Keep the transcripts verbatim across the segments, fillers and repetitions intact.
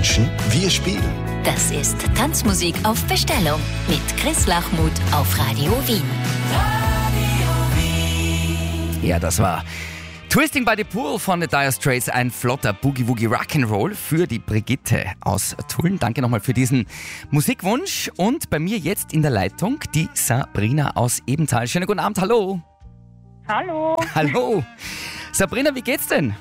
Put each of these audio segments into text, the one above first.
wünschen, wir spielen. Das ist Tanzmusik auf Bestellung mit Chris Lachmuth auf Radio Wien. Ja, das war Twisting by the Pool von The Dire Straits, ein flotter Boogie-Woogie Rock'n'Roll für die Brigitte aus Tulln. Danke nochmal für diesen Musikwunsch. Und bei mir jetzt in der Leitung die Sabrina aus Ebenthal. Schönen guten Abend, hallo. Hallo. Hallo. Sabrina, wie geht's denn?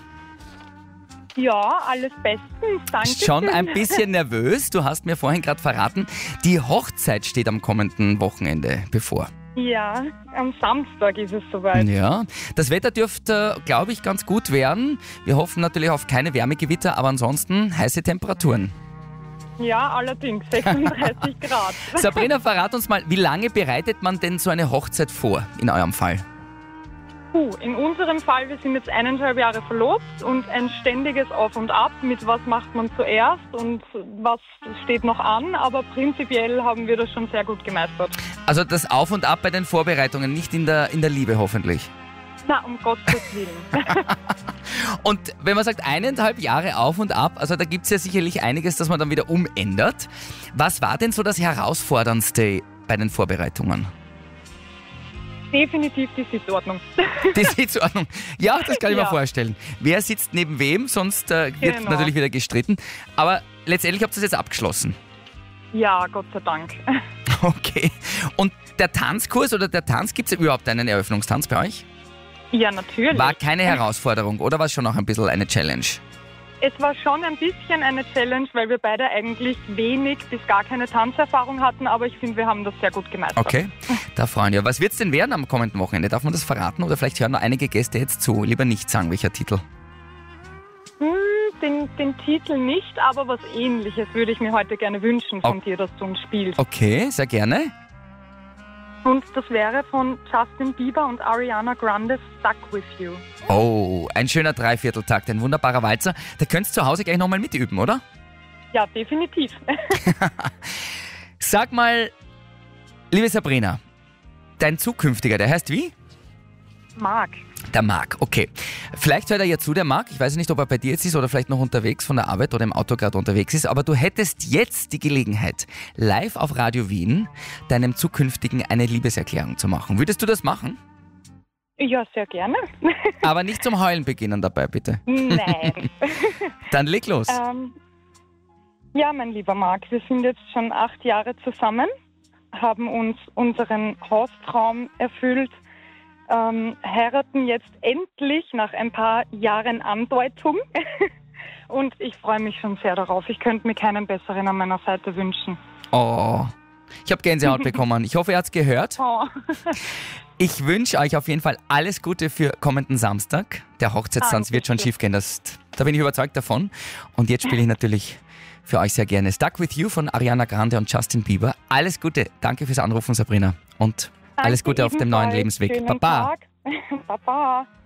Ja, alles bestens, danke. Schon ein bisschen nervös. Du hast mir vorhin gerade verraten, die Hochzeit steht am kommenden Wochenende bevor. Ja, am Samstag ist es soweit. Ja, das Wetter dürfte, glaube ich, ganz gut werden. Wir hoffen natürlich auf keine Wärmegewitter, aber ansonsten heiße Temperaturen. Ja, allerdings, sechsunddreißig Grad. Sabrina, verrat uns mal, wie lange bereitet man denn so eine Hochzeit vor in eurem Fall? Puh, in unserem Fall, wir sind jetzt eineinhalb Jahre verlobt und ein ständiges Auf und Ab mit was macht man zuerst und was steht noch an, aber prinzipiell haben wir das schon sehr gut gemeistert. Also das Auf und Ab bei den Vorbereitungen, nicht in der, in der Liebe hoffentlich. Na, um Gottes Willen. Und wenn man sagt eineinhalb Jahre Auf und Ab, also da gibt es ja sicherlich einiges, das man dann wieder umändert. Was war denn so das Herausforderndste bei den Vorbereitungen? Definitiv die Sitzordnung. Die Sitzordnung. Ja, das kann ich Ja. mir vorstellen. Wer sitzt neben wem, sonst äh, wird Genau. natürlich wieder gestritten. Aber letztendlich habt ihr das jetzt abgeschlossen. Ja, Gott sei Dank. Okay. Und der Tanzkurs oder der Tanz, gibt es überhaupt einen Eröffnungstanz bei euch? Ja, natürlich. War keine Herausforderung oder war es schon auch ein bisschen eine Challenge? Es war schon ein bisschen eine Challenge, weil wir beide eigentlich wenig bis gar keine Tanzerfahrung hatten, aber ich finde, wir haben das sehr gut gemeistert. Okay, da freuen wir. Was wird es denn werden am kommenden Wochenende? Darf man das verraten oder vielleicht hören noch einige Gäste jetzt zu? Lieber nicht sagen, welcher Titel. Hm, den, den Titel nicht, aber was Ähnliches würde ich mir heute gerne wünschen von Oh. dir, dass du uns spielst. Okay, sehr gerne. Und das wäre von Justin Bieber und Ariana Grande, Stuck With You. Oh, ein schöner Dreivierteltakt, ein wunderbarer Walzer. Da könntest du zu Hause gleich nochmal mitüben, oder? Ja, definitiv. Sag mal, liebe Sabrina, dein zukünftiger, der heißt wie? Marc. Der Marc, okay. Vielleicht hört er ja zu, der Marc. Ich weiß nicht, ob er bei dir jetzt ist oder vielleicht noch unterwegs von der Arbeit oder im Auto gerade unterwegs ist. Aber du hättest jetzt die Gelegenheit, live auf Radio Wien deinem Zukünftigen eine Liebeserklärung zu machen. Würdest du das machen? Ja, sehr gerne. Aber nicht zum Heulen beginnen dabei, bitte. Nein. Dann leg los. ähm, ja, mein lieber Marc, wir sind jetzt schon acht Jahre zusammen, haben uns unseren Haustraum erfüllt, ähm, heiraten jetzt endlich nach ein paar Jahren Andeutung und ich freue mich schon sehr darauf. Ich könnte mir keinen besseren an meiner Seite wünschen. Oh, ich habe Gänsehaut bekommen. Ich hoffe, er hat's gehört. Oh. Ich wünsche euch auf jeden Fall alles Gute für kommenden Samstag. Der Hochzeitstanz wird schon Dankeschön. schief gehen, das, da bin ich überzeugt davon. Und jetzt spiele ich natürlich für euch sehr gerne Stuck With You von Ariana Grande und Justin Bieber. Alles Gute, danke fürs Anrufen, Sabrina. Und alles Danke Gute auf dem neuen ebenfalls. Lebensweg. Schönen Baba. Tag. Baba.